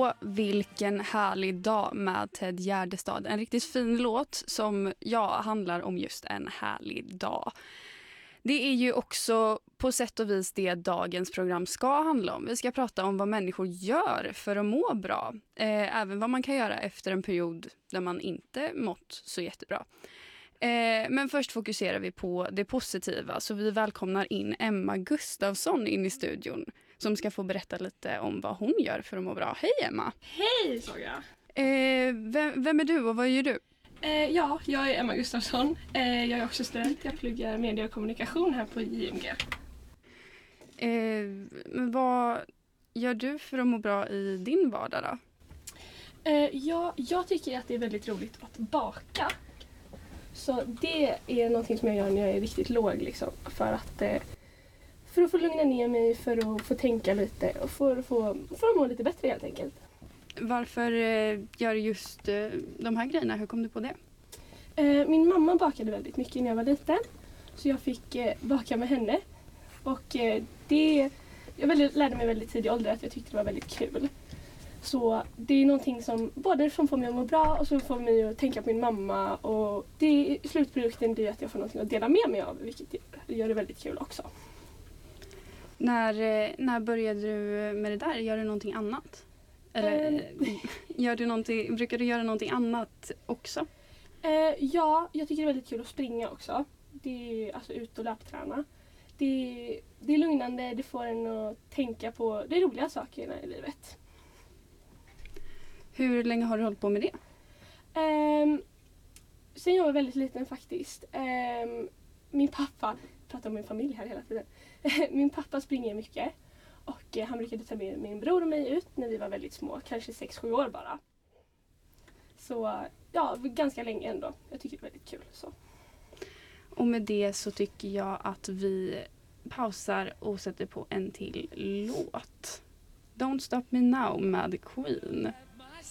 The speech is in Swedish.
Åh, vilken härlig dag med Ted Gärdestad. En riktigt fin låt som handlar om just en härlig dag. Det är ju också på sätt och vis det dagens program ska handla om. Vi ska prata om vad människor gör för att må bra. Även vad man kan göra efter en period där man inte mått så jättebra. Men först fokuserar vi på det positiva. Så vi välkomnar in Emma Gustafsson in i studion. Som ska få berätta lite om vad hon gör för att må bra. Hej Emma! Hej Saga! Vem är du och vad gör du? Jag är Emma Gustafsson. Jag är också student. Jag pluggar media och kommunikation här på JMG. Men vad gör du för att må bra i din vardag då? Jag tycker att det är väldigt roligt att baka. Så det är någonting som jag gör när jag är riktigt låg liksom. För att få lugna ner mig, för att få tänka lite och för att må lite bättre helt enkelt. Varför gör du just de här grejerna? Hur kom du på det? Min mamma bakade väldigt mycket när jag var liten. Så jag fick baka med henne. Och jag lärde mig väldigt tidig ålder att jag tyckte det var väldigt kul. Så det är någonting som både får mig att må bra och så får mig att tänka på min mamma. Och slutprodukten blir att jag får någonting att dela med mig av, vilket gör det väldigt kul också. När började du med det där? Gör du någonting annat? Eller brukar du göra någonting annat också? Ja, jag tycker det är väldigt kul att springa också. Det är alltså ut och löpträna. Det är lugnande, det får en att tänka på de roliga sakerna i livet. Hur länge har du hållit på med det? Sen jag var väldigt liten faktiskt. Min pappa, pratar om min familj här hela tiden. Min pappa springer mycket. Och han brukade ta med min bror och mig ut när vi var väldigt små. Kanske 6-7 år bara. Så ganska länge ändå. Jag tycker det är väldigt kul. Så. Och med det så tycker jag att vi pausar och sätter på en till låt. Don't Stop Me Now med Queen.